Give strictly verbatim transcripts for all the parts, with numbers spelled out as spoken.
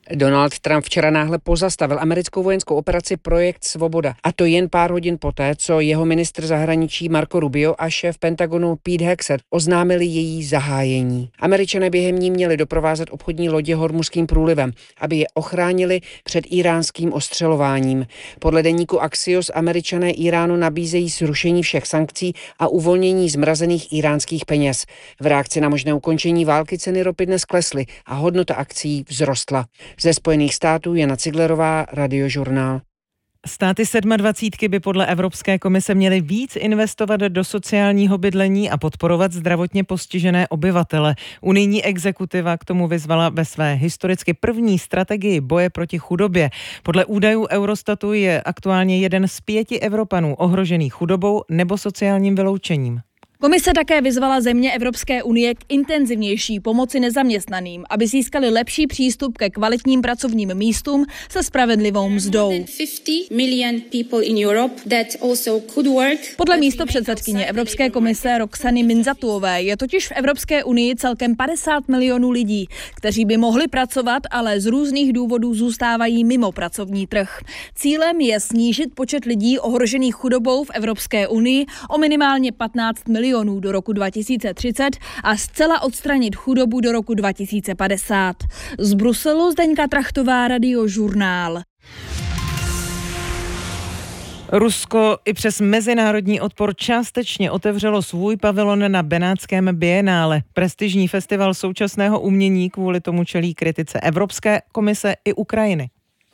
Donald Trump včera náhle pozastavil americkou vojenskou operaci Projekt Svoboda. A to jen pár hodin poté, co jeho ministr zahraničí Marco Rubio a šéf Pentagonu Pete Hegseth oznámili její zahájení. Američané během ní měli doprovázet obchodní lodě Hormuzským průlivem, aby je ochránili před íránským ostřelováním. Podle deníku Axios Američané Iránu nabízejí zrušení všech sankcí a uvolnění zmrazených iránských peněz. V reakci na možné ukončení války ceny ropy dnes klesly a hodnota akcií vzrostla. Ze Spojených států Jana Ciglerová, Radiožurnál. Státy sedmadvacítky by podle Evropské komise měly víc investovat do sociálního bydlení a podporovat zdravotně postižené obyvatele. Unijní exekutiva k tomu vyzvala ve své historicky první strategii boje proti chudobě. Podle údajů Eurostatu je aktuálně jeden z pěti Evropanů ohrožený chudobou nebo sociálním vyloučením. Komise také vyzvala země Evropské unie k intenzivnější pomoci nezaměstnaným, aby získali lepší přístup ke kvalitním pracovním místům se spravedlivou mzdou. Podle místopředsedkyně Evropské komise Roxany Minzatuové je totiž v Evropské unii celkem padesát milionů lidí, kteří by mohli pracovat, ale z různých důvodů zůstávají mimo pracovní trh. Cílem je snížit počet lidí ohrožených chudobou v Evropské unii o minimálně patnáct milionů do roku dva tisíce třicet a zcela odstranit chudobu do roku dva tisíce padesát. Z Bruselu Zdeňka Trachtová, Radiožurnál. Rusko i přes mezinárodní odpor částečně otevřelo svůj pavilon na Benátském bienále. Prestižní festival současného umění kvůli tomu čelí kritice Evropské komise i Ukrajiny.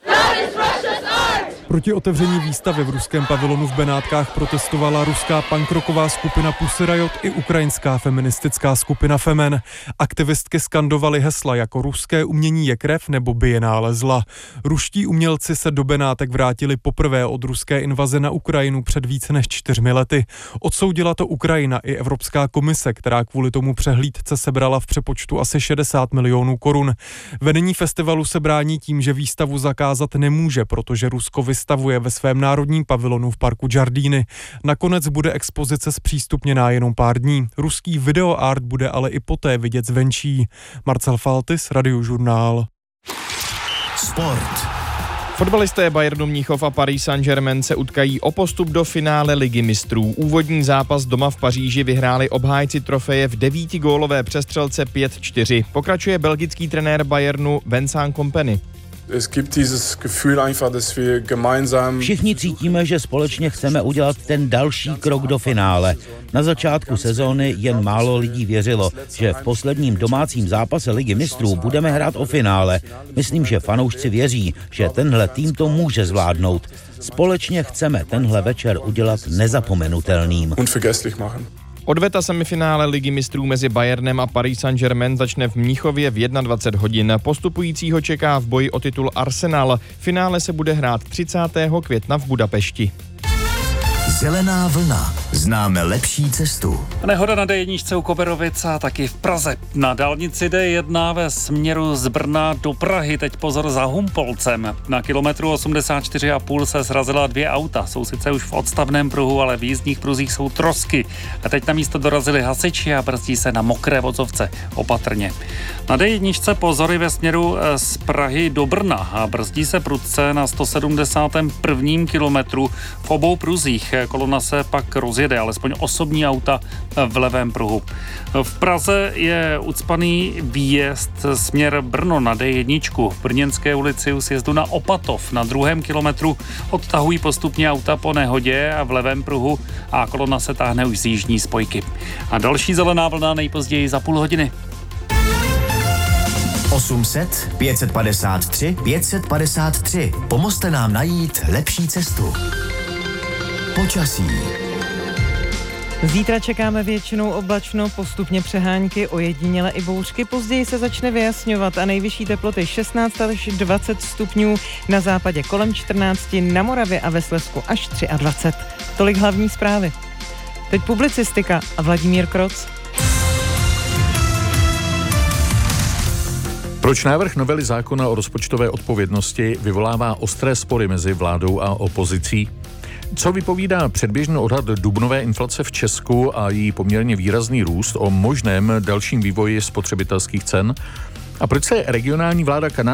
Proti otevření výstavy v ruském pavilonu v Benátkách protestovala ruská punkroková skupina Pussy Riot i ukrajinská feministická skupina Femen. Aktivistky skandovaly hesla jako ruské umění je krev nebo bienále zla. Ruští umělci se do Benátek vrátili poprvé od ruské invaze na Ukrajinu před více než čtyřmi lety. Odsoudila to Ukrajina i Evropská komise, která kvůli tomu přehlídce sebrala v přepočtu asi šedesát milionů korun. Vedení festivalu se brání tím, že výstavu zakázat nemůže, protože Rusko vystavuje ve svém národním pavilonu v parku Giardini. Nakonec bude expozice zpřístupněná jenom pár dní. Ruský videoart bude ale i poté vidět zvenčí. Marcel Faltis, Radiožurnál. Sport. Fotbalisté Bayernu Mnichov a Paris Saint-Germain se utkají o postup do finále Ligy mistrů. Úvodní zápas doma v Paříži vyhráli obhájci trofeje v devítigólové přestřelce pět čtyři. Pokračuje belgický trenér Bayernu Vincent Kompany. Všichni cítíme, že společně chceme udělat ten další krok do finále. Na začátku sezóny jen málo lidí věřilo, že v posledním domácím zápase Ligy mistrů budeme hrát o finále. Myslím, že fanoušci věří, že tenhle tým to může zvládnout. Společně chceme tenhle večer udělat nezapomenutelným. Odveta semifinále Ligy mistrů mezi Bayernem a Paris Saint-Germain začne v Mnichově v dvacet jedna hodin. Postupujícího čeká v boji o titul Arsenal. Finále se bude hrát třicátého května v Budapešti. Zelená vlna. Známe lepší cestu. Nehoda na dé jedna u Koberovic a taky v Praze. Na dálnici dé jedna ve směru z Brna do Prahy. Teď pozor za Humpolcem. Na kilometru osmdesát čtyři a půl se srazila dvě auta. Jsou sice už v odstavném pruhu, ale v jízdních pruzích jsou trosky. A teď na místo dorazili hasiči a brzdí se na mokré vozovce. Opatrně. Na dé jedna pozory ve směru z Prahy do Brna a brzdí se prudce na sto sedmdesátém prvním kilometru v obou pruzích. Kolona se pak rozjede, alespoň osobní auta v levém pruhu. V Praze je ucpaný výjezd směr Brno na dé jedna. V Brněnské ulici u sjezdu na Opatov na druhém kilometru odtahují postupně auta po nehodě a v levém pruhu a kolona se táhne už z jižní spojky. A další zelená vlna nejpozději za půl hodiny. osm set, pět set padesát tři, pět set padesát tři. Pomozte nám najít lepší cestu. Počasí. Zítra čekáme většinou oblačno, postupně přehánky, ojediněle i bouřky. Později se začne vyjasňovat a nejvyšší teploty šestnáct až dvacet stupňů, na západě kolem čtrnáct, na Moravě a ve Slezsku až dvacet tři. Tolik hlavní zprávy. Teď publicistika a Vladimír Kroc. Proč návrh novely zákona o rozpočtové odpovědnosti vyvolává ostré spory mezi vládou a opozicí? Co vypovídá předběžný odhad dubnové inflace v Česku a její poměrně výrazný růst o možném dalším vývoji spotřebitelských cen? A proč se regionální vláda Kanářských